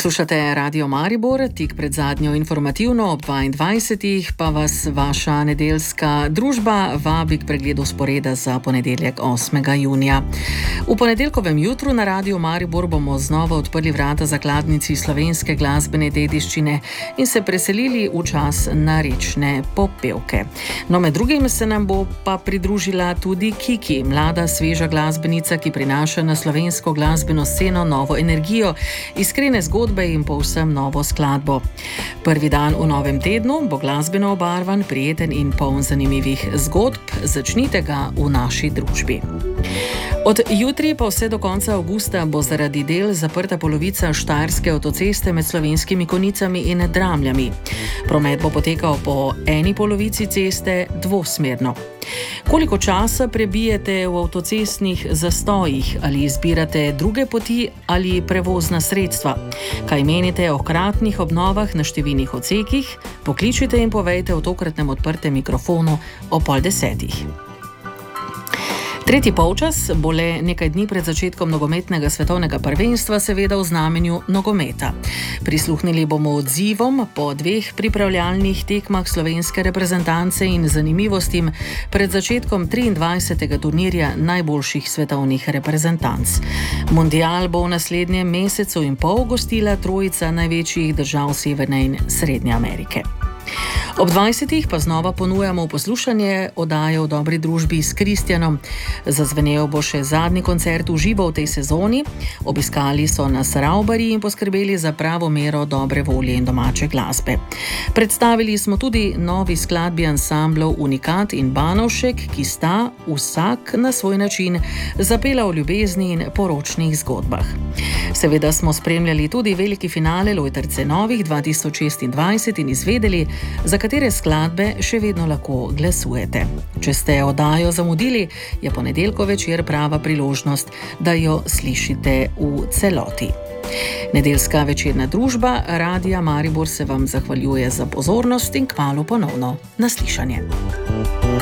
Poslušate Radio Maribor, tik pred zadnjo informativno ob 22. pa vas vaša nedeljska družba vabi k pregledu sporeda za ponedeljek 8. junija. V ponedeljkovem jutru na Radio Maribor bomo znova odprli vrata zakladnici slovenske glasbene dediščine in se preselili v čas narečne popevke. No, med drugim se nam bo pa pridružila tudi Kiki, mlada sveža glasbenica, ki prinaša na slovensko glasbeno sceno novo energijo, iskrene zgodbe in povsem novo skladbo. Prvi dan v novem tednu bo glasbeno obarvan, prijeten in poln zanimivih zgodb. Začnite ga v naši družbi. Od jutri pa vse do konca avgusta bo zaradi del zaprta polovica štajerske avtoceste med Slovenskimi Konjicami in Dramljami. Promet bo potekal po eni polovici ceste dvosmerno. Koliko časa prebijete v avtocestnih zastojih? Ali izbirate druge poti ali prevozna sredstva? Kaj menite o hkratnih obnovah na številnih odsekih? Pokličite in povejte v tokratnem odprtem mikrofonu o 9:30. Tretji polčas bo le nekaj dni pred začetkom nogometnega svetovnega prvenstva, seveda v znamenju nogometa. Prisluhnili bomo odzivom po dveh pripravljalnih tekmah slovenske reprezentance in zanimivostim pred začetkom 23. turnirja najboljših svetovnih reprezentanc. Mundial bo v naslednjem mesecu in pol gostila trojica največjih držav Severne in Srednje Amerike. Ob 20. pa znova ponujamo poslušanje oddaje v dobri družbi s Kristjanom. Zazvenel bo še zadnji koncert v živo v tej sezoni. Obiskali so nas Ravbarji in poskrbeli za pravo mero dobre volje in domače glasbe. Predstavili smo tudi novi skladbi ansamblov Unikat in Banovšek, ki sta vsak na svoj način zapela o ljubezni in poročnih zgodbah. Seveda smo spremljali tudi veliki finale Lojtrce Novih 2026 in izvedeli, za katere skladbe še vedno lahko glasujete. Če ste oddajo zamudili, je ponedeljko večer prava priložnost, da jo slišite v celoti. Nedeljska večerna družba Radia Maribor se vam zahvaljuje za pozornost in kmalu ponovno naslišanje.